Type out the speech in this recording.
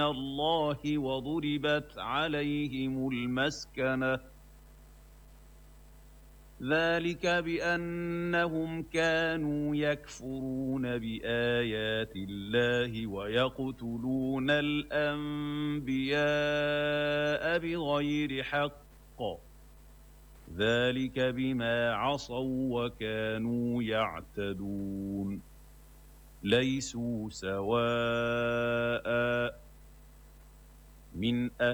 الله وضربت عليهم المسكنة ذلك بأنهم كانوا يكفرون بآيات الله ويقتلون الأنبياء بغير حق ذلك بما عصوا وكانوا يعتدون ليسوا سواء من